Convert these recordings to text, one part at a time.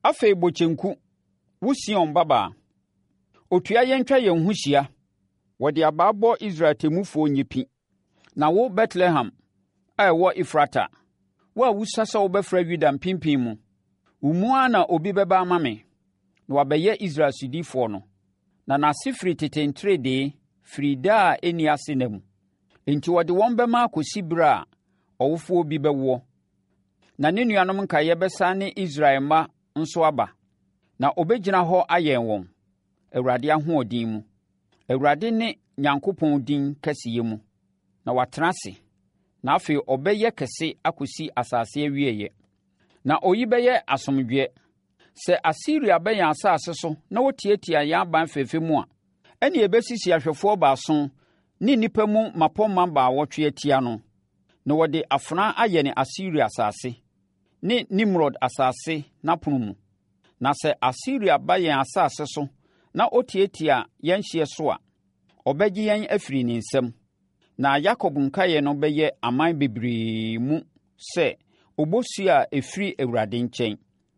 Afei bochenku, wo Sion baba. Otua yɛntwa yɛn ho hyia. Wɔde abaabɔ Israel temufoɔ nyipi. Na wo Bethlehem, a ɛwɔ Efrata, wo a wusasa wobɛfra Yuda mpimpin mu, wo mu ara na obi bɛba ama me, na wabɛyɛ Israel sodifoɔ no. Na n'ase firi tetentredee, firi daa a ɛnni ase na mu. Enti wɔde wɔn bɛma akɔsi berɛ a ɔwofoɔ bi bɛwoɔ. Na ne nuanom nkaeɛ bɛsa ne Israel mma nso aba. Na ɔbɛgyina hɔ ayɛn wɔn, Awurade ahoɔden mu. Awurade ne Nyankopɔn din kɛseyɛ mu. Na watena ase. Na afei ɔbɛyɛ kɛse akɔsi asase awieeɛ. Na oyi bɛyɛ asomdwoeɛ. Sɛ Asiria bɛyɛn asase so na wɔtiatia yɛn aban fɛfɛ mu a, ɛne ɛbɛsisi ahwɛfoɔ baason ne nnipa mu mmapɔmma baawɔtwe atia no. Na wɔde afena ayɛ ne Asiria asase ne Nimrod asase n'apono mu. Na sɛ Asiria ba yɛn asase so na ɔtiatia yɛn hyeɛ so a, ɔbɛgye yɛn afiri ne nsam. Na Yakob nkaeɛ no bɛyɛ aman bebree mu sɛ obosu a ɛfiri Awurade nkyɛn,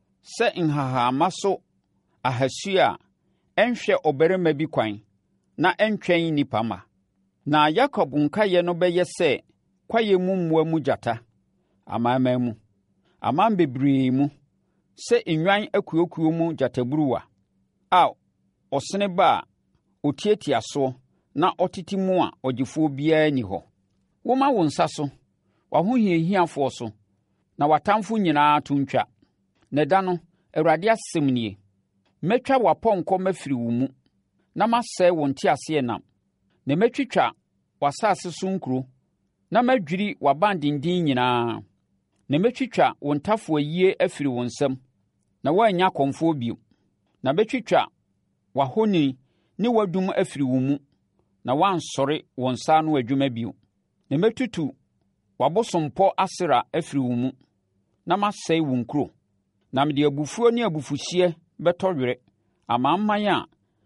sɛ nhahaama so ahasu a ɛnhwɛ ɔbarima bi kwan na ɛntwɛn nnipa ma. Na Yakob nkaeɛ no bɛyɛ sɛ kwaeɛ mu mmoa mu gyata, amanaman mu, aman bebree mu, sɛ nnwan akuokuo mu gyataburuwa a ɔsene ba a ɔtiatia soɔ na ɔtete mu a ɔgyefoɔ biara nni hɔ. Woma wo nsa so, w'ahohiahiafoɔ so, na w'atamfo nyinaa to ntwa. Na da no, Awurade asɛm nie: mɛtwa w'apɔnkɔ mafiri wo mu, na masɛe wo nteaseɛnam, na mɛtwitwa w'asase so nkuro, na madwiri w'abandenden nyinaa, na mɛtwitwa wo ntafoayie afiri wo nsam, na woannya akɔmfoɔ bio, na mɛtwitwa w'ahoni ne w'adum afiri wo mu, na woansɔre wo nsa ano adwuma bio, na mɛtutu w'abosompɔ Asera afiri wo mu, na masɛe wo nkuro, na mede abufuo ne abufuhyeɛ bɛtɔ werɛ amanaman a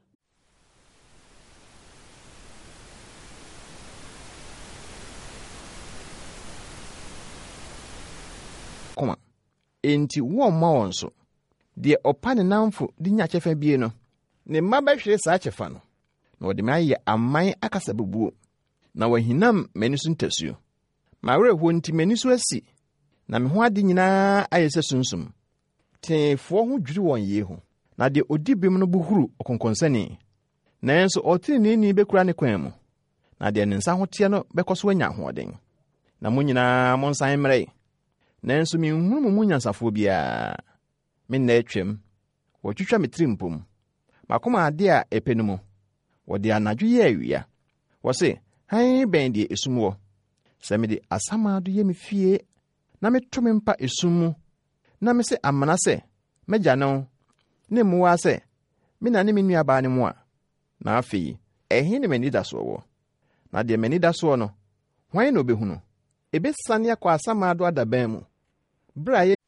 koma enti wɔmma wɔn so. Deɛ ɔpa ne namfo de nya kyɛfa bie no, ne mma bɛhwere saa kyɛfa no, na wɔde me ayɛ aman akasa bubuo, na wahinam m'ani so ntasuo. M'awerɛhoɔ nti m'ani so asi, na me ho ade nyinaa ayɛ sɛ sunsum. Teefoɔ ho dwiri wɔn yie ho, na deɛ odi bem no buhuru ɔkonkɔnsani. Nanso ɔteneneeni bɛkura ne kwan mu, na deɛ ne nsa ho teɛ no bɛkɔ so anya ahoɔden. Na mo nyinaa monsan mmrɛ, nanso menhunu mo nyansafoɔ biara. Me nna atwam, wɔtwitwa me tiri mpom. Makoma ade a ɛpɛ no mu, wɔde anadwo yɛ awia. Wɔse, hann bɛn deɛ esum wɔ. Sɛ mede asamaado yɛ me fie, na meto me mpa esum mu, na mese amana sɛ, mɛgya no, ne mmoa sɛ, me na ne me nuabaa ne mu a, na afei, ɛhe ne m'ani da soɔ wɔ. Na deɛ m'ani da soɔ no, hwan na obɛhunu? Ɛbɛsane akɔ asamaado adaban mu. Bra